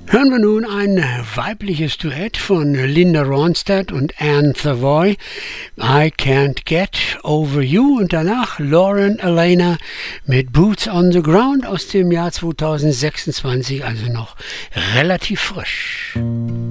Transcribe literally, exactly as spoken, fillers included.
Hören wir nun ein weibliches Duett von Linda Ronstadt und Anne Savoy, I Can't Get Over You, und danach Lauren Alaina mit Boots on the Ground aus dem Jahr zweitausendsechsundzwanzig, also noch relativ frisch.